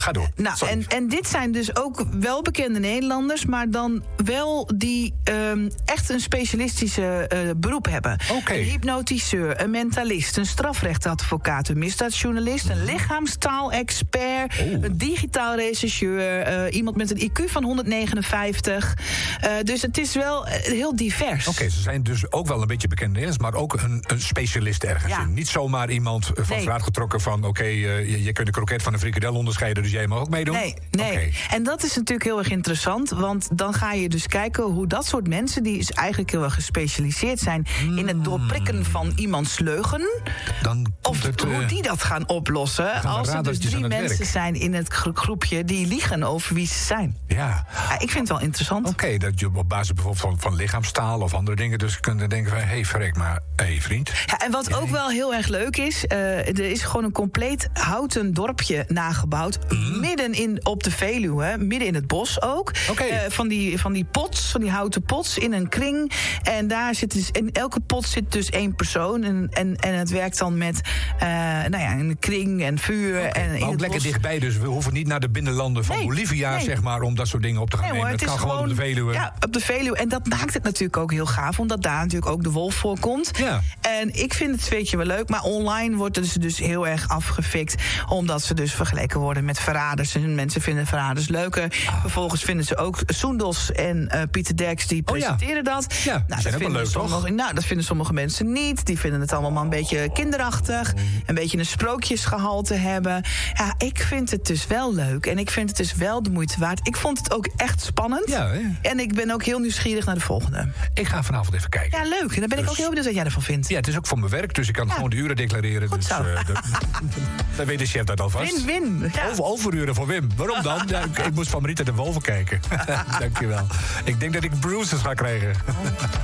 Ga door. Nou, en dit zijn dus ook wel bekende Nederlanders, maar dan wel die echt een specialistische beroep hebben. Okay. Een hypnotiseur, een mentalist, een strafrechtadvocaat, een misdaadjournalist, een lichaamstaal-expert, een digitaal rechercheur, iemand met een IQ van 159. Dus het is wel heel divers. Oké, ze zijn dus ook wel een beetje bekend Nederlands, maar ook een specialist ergens in. Niet zomaar iemand van straat getrokken van je kunt de kroket van een frikadel onderscheiden, dus jij mag ook meedoen? Nee. Okay. En dat is natuurlijk heel erg interessant, want dan ga je dus kijken hoe dat soort mensen, die dus eigenlijk heel erg gespecialiseerd zijn in het doorprikken van iemands leugen, hoe die dat gaan oplossen als er dus 3 mensen zijn in het groepje die liegen over wie ze zijn. Ja. Ik vind het wel interessant. Oké, dat je op basis bijvoorbeeld van lichaamstaal of andere dingen dus kunt denken van, verrek maar, vriend. Ja, en wat ook wel heel erg leuk is, er is gewoon een compleet houten dorpje nagebouwd, midden op de Veluwe, midden in het bos ook. Van die pots, van die houten pots in een kring. En daar zit dus, in elke pot zit dus 1 persoon. En het werkt dan met een kring en vuur. En maar ook lekker bos. dichtbij, dus we hoeven niet naar de binnenlanden van Bolivia, zeg maar, om dat soort dingen op te gaan nemen. Hoor, het kan gewoon op de Veluwe. Ja, op de Veluwe. En dat maakt het natuurlijk ook heel gaaf, omdat daar natuurlijk ook de wolf voorkomt. Ja. En ik vind het zweetje wel leuk, maar online wordt het dus heel erg afgefikt, omdat ze dus vergeleken worden met verraders. En mensen vinden verraders leuker. Vervolgens vinden ze ook Soendos en Pieter Derks, die presenteren dat. Ja, dat zijn ook wel leuk, toch? Nou, dat vinden sommige mensen niet. Die vinden het allemaal maar een beetje kinderachtig. Een beetje een sprookjesgehalte hebben. Ja, ik vind het dus wel leuk. En ik vind het dus wel de moeite waard. Ik vond het ook echt spannend. Ja, en ik ben ook heel nieuwsgierig naar de volgende. Ik ga vanavond even kijken. Ja, leuk. En dan ben ik ook heel benieuwd wat jij ervan vindt. Ja, het is ook voor mijn werk, dus ik kan gewoon de uren declareren. Goed dus zo. dan weet de chef dat alvast. Win-win. Ja. Overuren voor Wim. Waarom dan? Ja, ik moest van Marita de Wolven kijken. Dankjewel. Ik denk dat ik bruises ga krijgen.